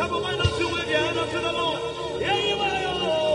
Come on, why don't you wave your hand up to the Lord?